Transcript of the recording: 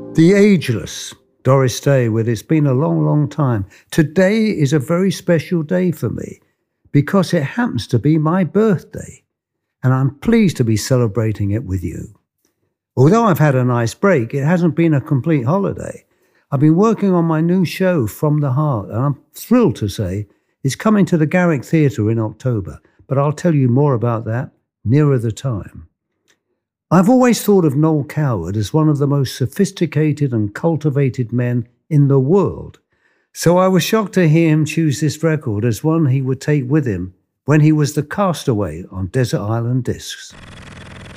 The ageless Doris Day with It's Been a Long, Long Time. Today is a very special day for me because it happens to be my birthday, and I'm pleased to be celebrating it with you. Although I've had a nice break, it hasn't been a complete holiday. I've been working on my new show, From the Heart, and I'm thrilled to say it's coming to the Garrick Theatre in October, but I'll tell you more about that nearer the time. I've always thought of Noel Coward as one of the most sophisticated and cultivated men in the world, so I was shocked to hear him choose this record as one he would take with him when he was the castaway on Desert Island Discs.